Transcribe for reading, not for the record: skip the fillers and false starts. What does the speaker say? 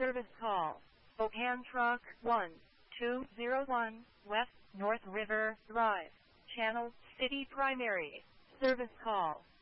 Service call. Spokane Truck 1201 West North River Drive. Channel City Primary. Service call.